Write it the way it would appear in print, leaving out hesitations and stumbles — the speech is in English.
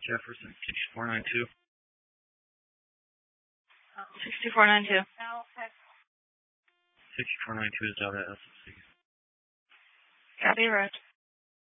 Jefferson 6492. 6492. 6492 is Delta SFC. Copy, road.